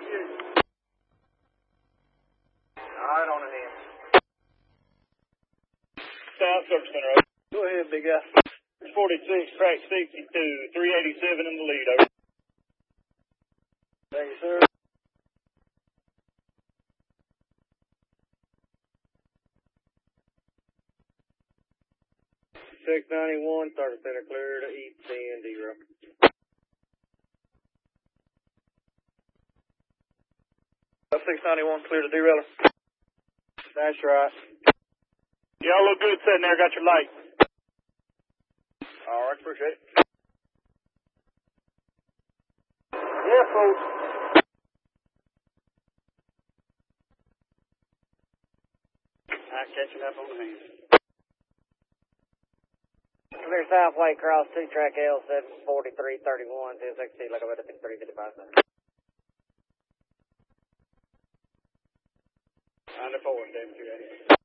All right, on the hand. South Service Center. Go ahead, big guy. 46, track 62, 387 in the lead, over. Thank you, sir. $691, Service Center clear to East 10-0. Up 691, clear to derailleur. That's right. Y'all look good sitting there, got your light. All right, appreciate it. Yeah, folks. I'm catching up on the hand. Clear Southway, cross 2, track L, 74331, 260, like about 355. 94, David 280.